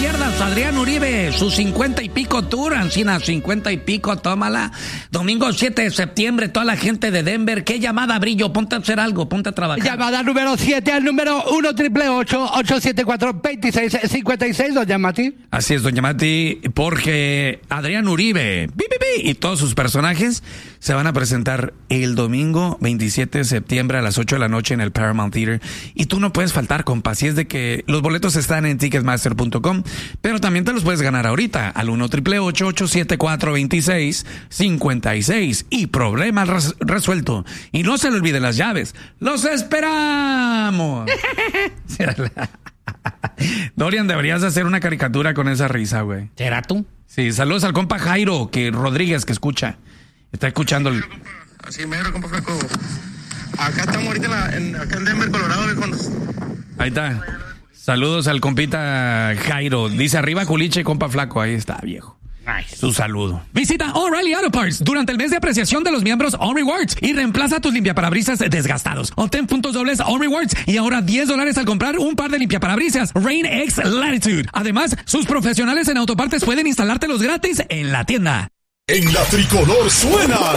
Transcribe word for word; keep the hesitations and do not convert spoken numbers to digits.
pierdas, Adrián Uribe, sus cincuenta y pico tour, Ancina, cincuenta y pico, tómala. Domingo siete de septiembre, toda la gente de Denver, ¿qué llamada, Brillo? Ponte a hacer algo, ponte a trabajar. Llamada número siete al número uno triple ocho ocho siete cuatro dos seis cinco seis, doña Mati. Así es, doña Mati, porque Adrián Uribe bi, bi, bi, y todos sus personajes se van a presentar el domingo veintisiete de septiembre a las ocho de la noche en el Paramount Theater. Y tú no puedes faltar, compa, así es de que los boletos están en ticketmaster punto com, pero también te los puedes ganar ahorita al uno triple ocho ocho siete cuatro dos seis cinco seis. Y problema res- resuelto. Y no se le olviden las llaves. ¡Los esperamos! Dorian, deberías hacer una caricatura con esa risa, güey. ¿Será tú? Sí, saludos al compa Jairo que Rodríguez, que escucha. Está escuchando el... Así mero, compa Flaco. Acá estamos ahorita en, la, en, acá en Denver, Colorado, viejones. Ahí está. Saludos al compita Jairo. Dice arriba culiche, compa Flaco. Ahí está, viejo. Nice. Su saludo. Visita O'Reilly Auto Parts durante el mes de apreciación de los miembros All Rewards y reemplaza tus limpiaparabrisas desgastados. Obtén puntos dobles All Rewards y ahora diez dólares al comprar un par de limpiaparabrisas Rain X Latitude. Además, sus profesionales en autopartes pueden instalártelos gratis en la tienda. En la tricolor suena